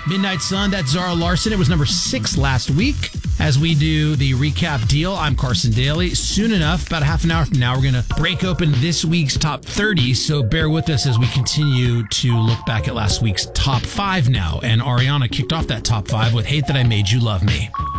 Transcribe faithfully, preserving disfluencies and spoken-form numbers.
Midnight Sun, that's Zara Larson. It was number six last week. As we do the recap deal, I'm Carson Daly. Soon enough, about a half an hour from now, we're going to break open this week's top thirty. So bear with us as we continue to look back at last week's top five now. And Ariana kicked off that top five with Hate That I Made You Love Me.